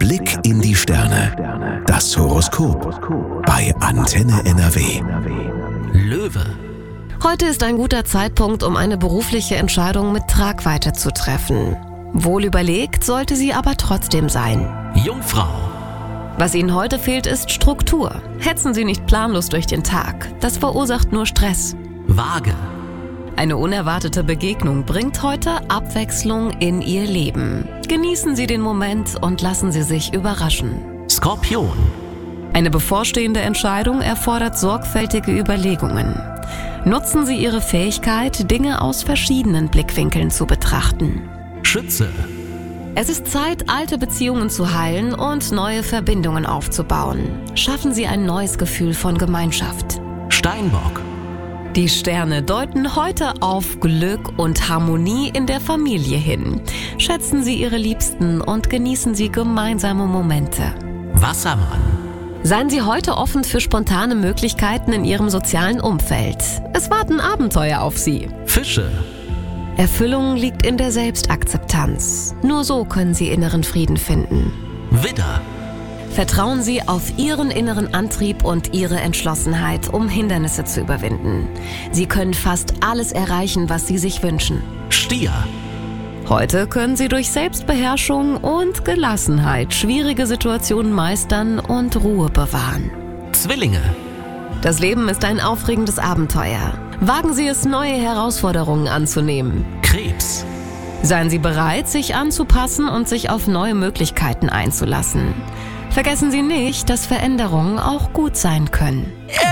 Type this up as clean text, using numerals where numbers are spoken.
Blick in die Sterne. Das Horoskop bei Antenne NRW. Löwe. Heute ist ein guter Zeitpunkt, um eine berufliche Entscheidung mit Tragweite zu treffen. Wohl überlegt sollte sie aber trotzdem sein. Jungfrau. Was Ihnen heute fehlt, ist Struktur. Hetzen Sie nicht planlos durch den Tag. Das verursacht nur Stress. Waage. Eine unerwartete Begegnung bringt heute Abwechslung in Ihr Leben. Genießen Sie den Moment und lassen Sie sich überraschen. Skorpion. Eine bevorstehende Entscheidung erfordert sorgfältige Überlegungen. Nutzen Sie Ihre Fähigkeit, Dinge aus verschiedenen Blickwinkeln zu betrachten. Schütze. Es ist Zeit, alte Beziehungen zu heilen und neue Verbindungen aufzubauen. Schaffen Sie ein neues Gefühl von Gemeinschaft. Steinbock. Die Sterne deuten heute auf Glück und Harmonie in der Familie hin. Schätzen Sie Ihre Liebsten und genießen Sie gemeinsame Momente. Wassermann. Seien Sie heute offen für spontane Möglichkeiten in Ihrem sozialen Umfeld. Es warten Abenteuer auf Sie. Fische. Erfüllung liegt in der Selbstakzeptanz. Nur so können Sie inneren Frieden finden. Widder. Vertrauen Sie auf Ihren inneren Antrieb und Ihre Entschlossenheit, um Hindernisse zu überwinden. Sie können fast alles erreichen, was Sie sich wünschen. Stier. Heute können Sie durch Selbstbeherrschung und Gelassenheit schwierige Situationen meistern und Ruhe bewahren. Zwillinge. Das Leben ist ein aufregendes Abenteuer. Wagen Sie es, neue Herausforderungen anzunehmen. Krebs. Seien Sie bereit, sich anzupassen und sich auf neue Möglichkeiten einzulassen. Vergessen Sie nicht, dass Veränderungen auch gut sein können.